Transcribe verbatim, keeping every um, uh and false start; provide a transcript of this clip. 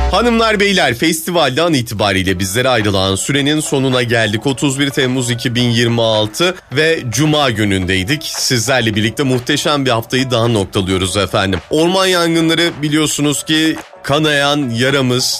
Hanımlar beyler, festivalden itibariyle bizlere ayrılan sürenin sonuna geldik. otuz bir Temmuz iki bin yirmi altı ve Cuma günündeydik. Sizlerle birlikte muhteşem bir haftayı daha noktalıyoruz efendim. Orman yangınları biliyorsunuz ki kanayan yaramız.